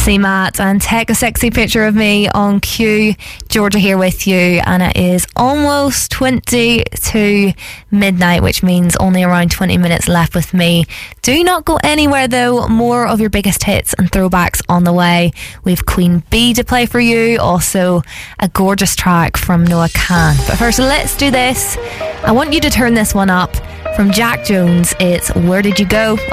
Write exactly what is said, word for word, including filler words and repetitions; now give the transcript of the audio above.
See Matt and take a sexy picture of me on Q. Georgia here with you, and it is almost twenty to midnight, which means only around twenty minutes left with me. Do not go anywhere though, more of your biggest hits and throwbacks on the way. We've Queen Bee to play for you, also a gorgeous track from Noah Kahan. But first, let's do this. I want you to turn this one up. From Jack Jones, it's Where Did You Go